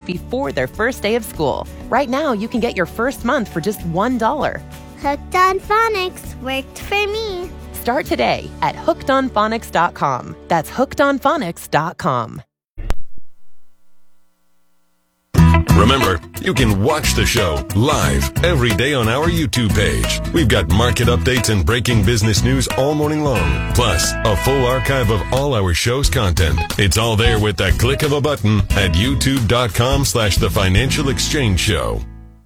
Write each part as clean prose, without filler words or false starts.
before their first day of school. Right now, you can get your first month for just $1. Hooked on Phonics worked for me. Start today at hookedonphonics.com. That's hookedonphonics.com. Remember, you can watch the show live every day on our YouTube page. We've got market updates and breaking business news all morning long, plus a full archive of all our show's content. It's all there with the click of a button at youtube.com/The Financial Exchange Show.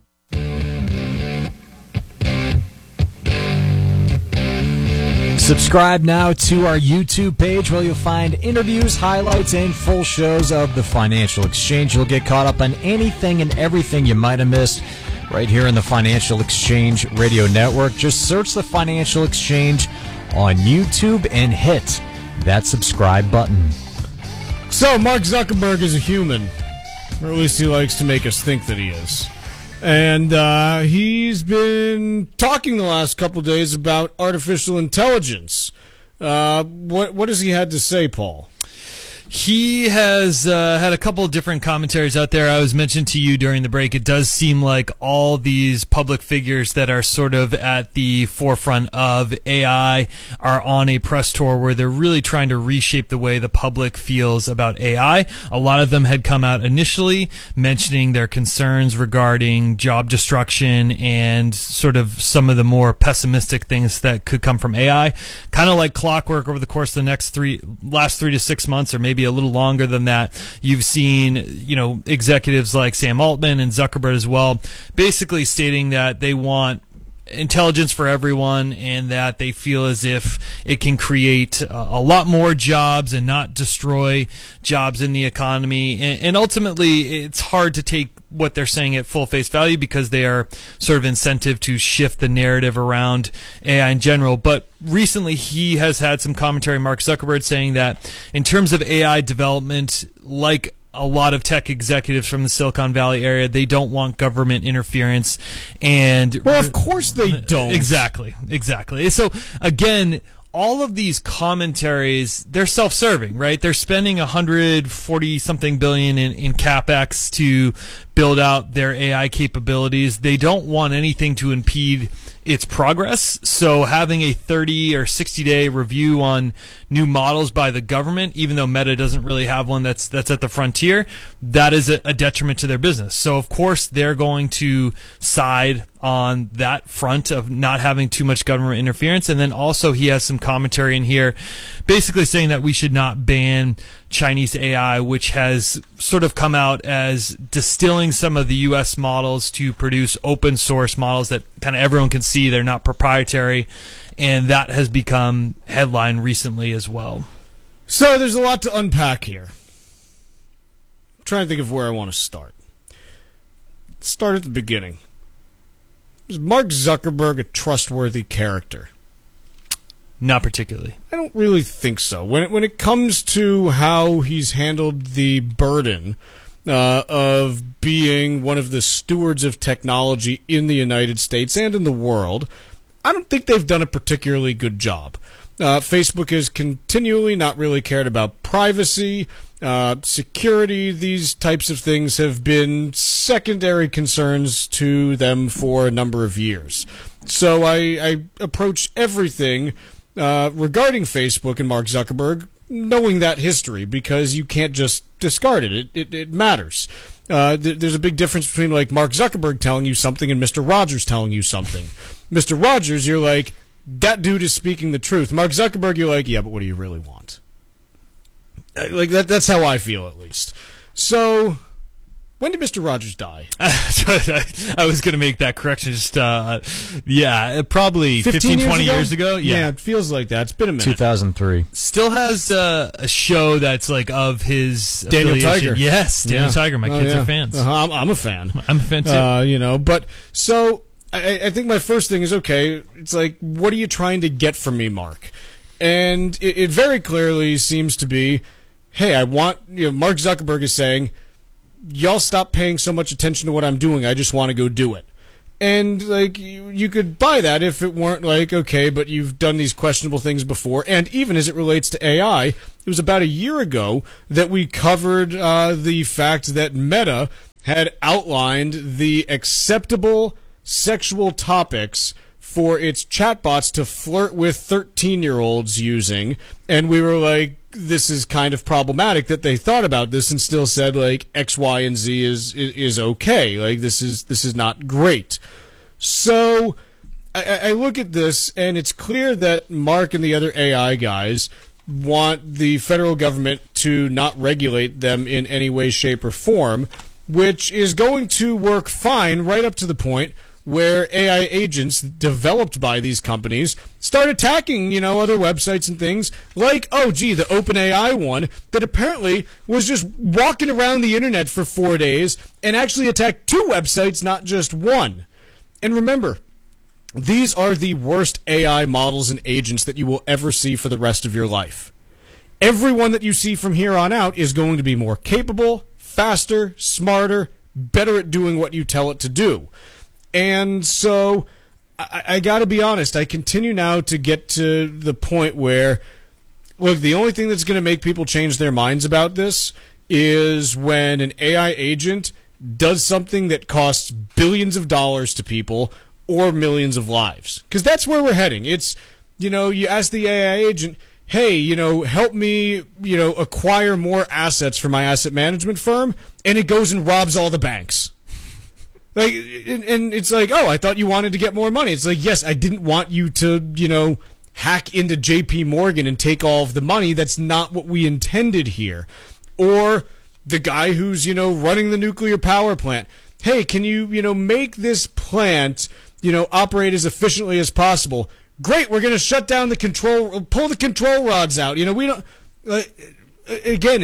Subscribe now to our YouTube page where you'll find interviews, highlights, and full shows of the Financial Exchange. You'll get caught up on anything and everything you might have missed right here in the Financial Exchange Radio Network. Just search the Financial Exchange on YouTube and hit that subscribe button. So, Mark Zuckerberg is a human, or at least he likes to make us think that he is. And he's been talking the last couple of days about artificial intelligence. What has he had to say, Paul? He has had a couple of different commentaries out there. I was mentioned to you during the break. It does seem like all these public figures that are sort of at the forefront of AI are on a press tour where they're really trying to reshape the way the public feels about AI. A lot of them had come out initially mentioning their concerns regarding job destruction and sort of some of the more pessimistic things that could come from AI. Kind of like clockwork over the course of the last 3 to 6 months, or maybe a little longer than that, you've seen, executives like Sam Altman and Zuckerberg as well, basically stating that they want intelligence for everyone and that they feel as if it can create a lot more jobs and not destroy jobs in the economy. And ultimately, it's hard to take what they're saying at full face value because they are sort of incentive to shift the narrative around AI in general. But recently, he has had some commentary, Mark Zuckerberg, saying that in terms of AI development, like a lot of tech executives from the Silicon Valley area, they don't want government interference. And well, of course they don't. Exactly. So again, all of these commentaries, they're self-serving, right? They're spending $140-something billion in CapEx to build out their AI capabilities. They don't want anything to impede its progress. So having a 30 or 60-day review on new models by the government, even though Meta doesn't really have one that's at the frontier, that is a detriment to their business. So of course they're going to side on that front of not having too much government interference. And then also he has some commentary in here basically saying that we should not ban Chinese AI, which has sort of come out as distilling some of the U.S. models to produce open source models that kind of everyone can see. They're not proprietary, and that has become headline recently as well. So there's a lot to unpack here. I'm trying to think of where I want to start. Let's start at the beginning. Is Mark Zuckerberg a trustworthy character? Not particularly. I don't really think so. When it comes to how he's handled the burden of being one of the stewards of technology in the United States and in the world, I don't think they've done a particularly good job. Facebook has continually not really cared about privacy, security. These types of things have been secondary concerns to them for a number of years. So I approach everything regarding Facebook and Mark Zuckerberg knowing that history, because you can't just discard it. It matters. There's a big difference between like Mark Zuckerberg telling you something and Mr. Rogers telling you something. Mr. Rogers, you're like, that dude is speaking the truth. Mark Zuckerberg, you're like, yeah, but what do you really want? Like that's how I feel, at least. So, when did Mr. Rogers die? I was going to make that correction. Just probably 15, 20 years ago. Yeah, it feels like that. It's been a minute. 2003. Still has a show that's like of his Daniel Tiger. Yes, Daniel Tiger. My kids are fans. I'm a fan. I'm a fan too. But so I think my first thing is, okay, it's like, what are you trying to get from me, Mark? And it very clearly seems to be, hey, I want, Mark Zuckerberg is saying, y'all stop paying so much attention to what I'm doing. I just want to go do it. And, like, you could buy that if it weren't like, okay, but you've done these questionable things before. And even as it relates to AI, it was about a year ago that we covered the fact that Meta had outlined the acceptable sexual topics for its chatbots to flirt with 13-year-olds using, and we were like, this is kind of problematic that they thought about this and still said like X, Y, and Z is okay. Like this is not great. So I look at this, and it's clear that Mark and the other AI guys want the federal government to not regulate them in any way, shape, or form, which is going to work fine right up to the point where AI agents developed by these companies start attacking, other websites and things like, the OpenAI one that apparently was just walking around the internet for 4 days and actually attacked 2 websites, not just one. And remember, these are the worst AI models and agents that you will ever see for the rest of your life. Everyone that you see from here on out is going to be more capable, faster, smarter, better at doing what you tell it to do. And so I got to be honest, I continue now to get to the point where, look, the only thing that's going to make people change their minds about this is when an AI agent does something that costs billions of dollars to people or millions of lives. Because that's where we're heading. It's, you ask the AI agent, hey, help me, acquire more assets for my asset management firm, and it goes and robs all the banks. Like, and it's like, I thought you wanted to get more money. It's like, yes, I didn't want you to, hack into JP Morgan and take all of the money. That's not what we intended here. Or the guy who's, running the nuclear power plant. Hey, can you, make this plant, operate as efficiently as possible? Great, we're going to shut down pull the control rods out. We don't, again,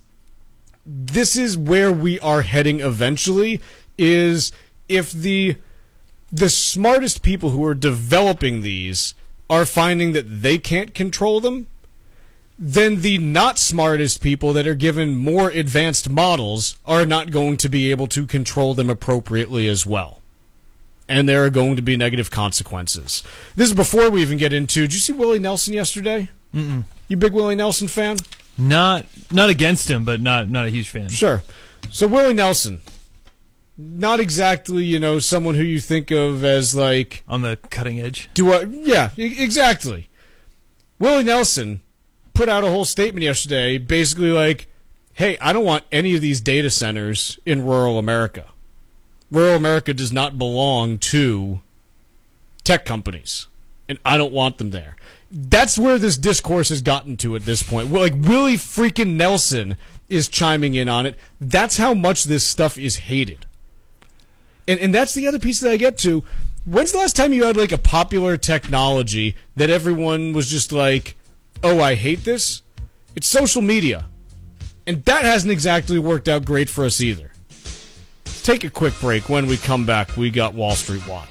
this is where we are heading eventually, is if the smartest people who are developing these are finding that they can't control them, then the not smartest people that are given more advanced models are not going to be able to control them appropriately as well. And there are going to be negative consequences. This is before we even get into, did you see Willie Nelson yesterday? Mm-mm. You big Willie Nelson fan? Not against him, but not a huge fan. Sure. So Willie Nelson, not exactly, someone who you think of as like on the cutting edge. Yeah, exactly. Willie Nelson put out a whole statement yesterday, basically like, hey, I don't want any of these data centers in rural America. Rural America does not belong to tech companies, and I don't want them there. That's where this discourse has gotten to at this point. Like, Willie freaking Nelson is chiming in on it. That's how much this stuff is hated. And that's the other piece that I get to. When's the last time you had, like, a popular technology that everyone was just like, oh, I hate this? It's social media. And that hasn't exactly worked out great for us either. Let's take a quick break. When we come back, we got Wall Street Watch.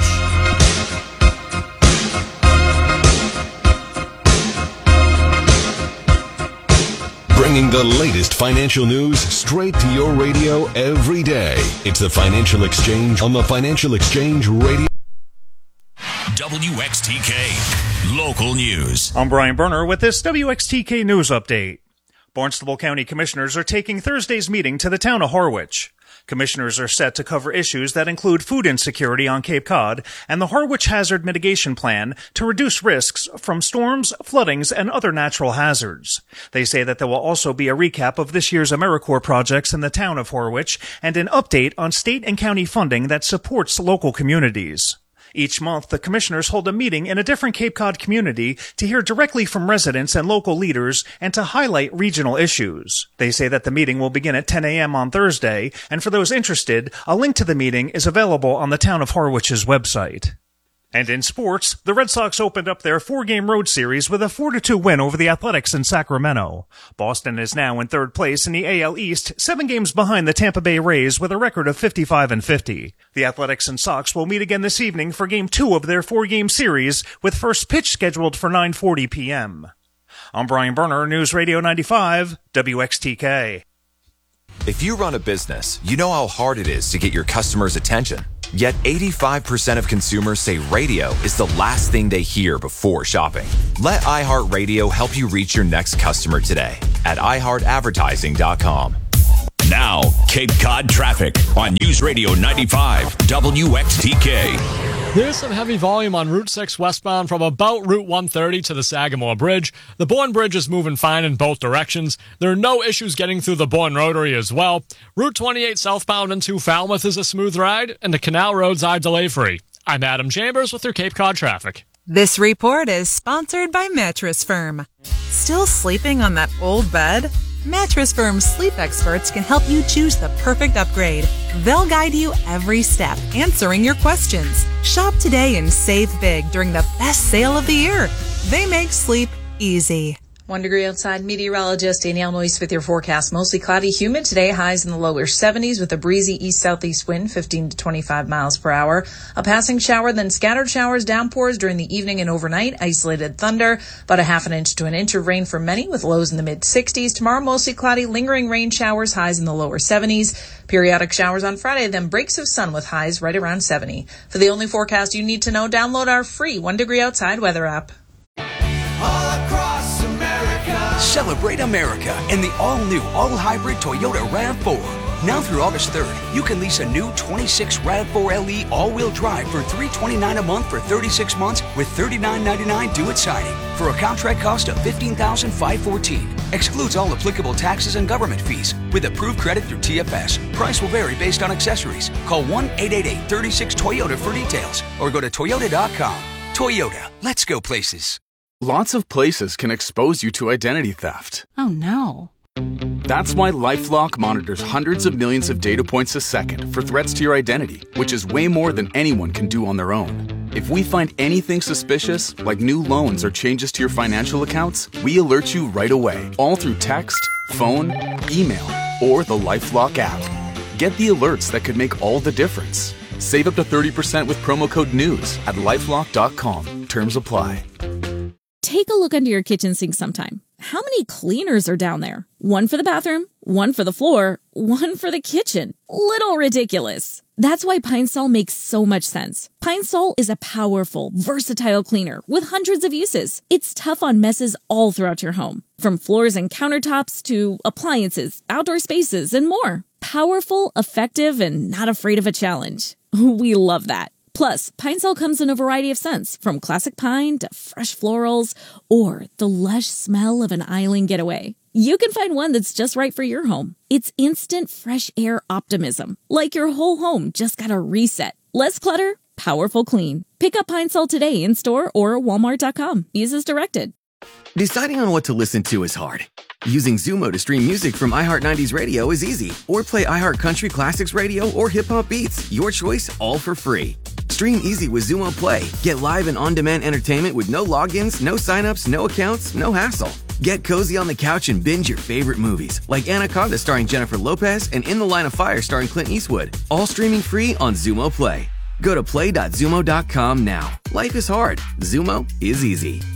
Bringing the latest financial news straight to your radio every day. It's the Financial Exchange on the Financial Exchange Radio. WXTK Local News. I'm Brian Berner with this WXTK News Update. Barnstable County Commissioners are taking Thursday's meeting to the town of Harwich. Commissioners are set to cover issues that include food insecurity on Cape Cod and the Harwich Hazard Mitigation Plan to reduce risks from storms, floodings, and other natural hazards. They say that there will also be a recap of this year's AmeriCorps projects in the town of Harwich and an update on state and county funding that supports local communities. Each month, the commissioners hold a meeting in a different Cape Cod community to hear directly from residents and local leaders and to highlight regional issues. They say that the meeting will begin at 10 a.m. on Thursday, and for those interested, a link to the meeting is available on the Town of Harwich's website. And in sports, the Red Sox opened up their 4-game road series with a 4-2 win over the Athletics in Sacramento. Boston is now in third place in the AL East, 7 games behind the Tampa Bay Rays with a record of 55-50. The Athletics and Sox will meet again this evening for Game 2 of their 4-game series, with first pitch scheduled for 9:40 p.m. I'm Brian Berner, News Radio 95, WXTK. If you run a business, you know how hard it is to get your customers' attention. Yet 85% of consumers say radio is the last thing they hear before shopping. Let iHeartRadio help you reach your next customer today at iHeartAdvertising.com. Now, Cape Cod traffic on News Radio 95 WXTK. There's some heavy volume on Route 6 westbound from about Route 130 to the Sagamore Bridge. The Bourne Bridge is moving fine in both directions. There are no issues getting through the Bourne Rotary as well. Route 28 southbound into Falmouth is a smooth ride, and the canal roads are delay-free. I'm Adam Chambers with your Cape Cod traffic. This report is sponsored by Mattress Firm. Still sleeping on that old bed? Mattress Firm's sleep experts can help you choose the perfect upgrade. They'll guide you every step, answering your questions. Shop today and save big during the best sale of the year. They make sleep easy. 1 degree outside, meteorologist Danielle Noyce with your forecast. Mostly cloudy, humid today, highs in the lower 70s with a breezy east-southeast wind, 15 to 25 miles per hour. A passing shower, then scattered showers, downpours during the evening and overnight, isolated thunder, about a half an inch to an inch of rain for many with lows in the mid-60s. Tomorrow, mostly cloudy, lingering rain showers, highs in the lower 70s. Periodic showers on Friday, then breaks of sun with highs right around 70. For the only forecast you need to know, download our free 1 degree outside weather app. Celebrate America in the all-new, all-hybrid Toyota RAV4. Now through August 3rd, you can lease a new 26 RAV4 LE all-wheel drive for $329 a month for 36 months with $39.99 due at signing for a contract cost of $15,514. Excludes all applicable taxes and government fees with approved credit through TFS. Price will vary based on accessories. Call 1-888-36-TOYOTA for details or go to Toyota.com. Toyota, let's go places. Lots of places can expose you to identity theft. Oh no. That's why LifeLock monitors hundreds of millions of data points a second for threats to your identity, which is way more than anyone can do on their own. If we find anything suspicious, like new loans or changes to your financial accounts, we alert you right away, all through text, phone, email, or the LifeLock app. Get the alerts that could make all the difference. Save up to 30% with promo code NEWS at LifeLock.com. Terms apply. Take a look under your kitchen sink sometime. How many cleaners are down there? One for the bathroom, one for the floor, one for the kitchen. Little ridiculous. That's why Pine Sol makes so much sense. Pine Sol is a powerful, versatile cleaner with hundreds of uses. It's tough on messes all throughout your home, from floors and countertops to appliances, outdoor spaces, and more. Powerful, effective, and not afraid of a challenge. We love that. Plus, Pine Sol comes in a variety of scents, from classic pine to fresh florals, or the lush smell of an island getaway. You can find one that's just right for your home. It's instant fresh air optimism, like your whole home just got a reset. Less clutter, powerful clean. Pick up Pine Sol today in-store or Walmart.com. Use as directed. Deciding on what to listen to is hard. Using Zumo to stream music from iHeart 90s Radio is easy. Or play iHeart Country Classics Radio or Hip Hop Beats. Your choice, all for free. Stream easy with Zumo Play. Get live and on-demand entertainment with no logins, no signups, no accounts, no hassle. Get cozy on the couch and binge your favorite movies, like Anaconda starring Jennifer Lopez and In the Line of Fire starring Clint Eastwood. All streaming free on Zumo Play. Go to play.zumo.com now. Life is hard. Zumo is easy.